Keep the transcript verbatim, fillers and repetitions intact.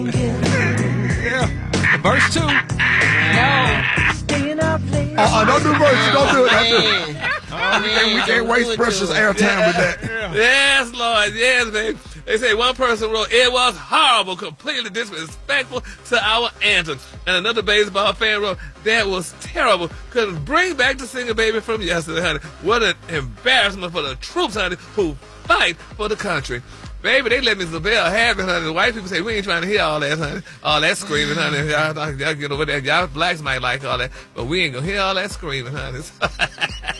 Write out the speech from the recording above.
Yeah. Verse two. No. Uh-uh, don't do verse two. Don't do it. Don't do it. Oh, we can't, we can't waste precious airtime with that. Yeah. Yes, Lord. Yes, baby. They say one person wrote, it was horrible, completely disrespectful to our anthem. And another baseball fan wrote, that was terrible. Couldn't bring back the singer baby from yesterday, honey. What an embarrassment for the troops, honey, who fight for the country. Baby, they let Mister Bell have it, honey. The white people say, we ain't trying to hear all that, honey. All that screaming, honey. Y'all, y'all get over there. Y'all blacks might like all that, but we ain't gonna hear all that screaming, honey.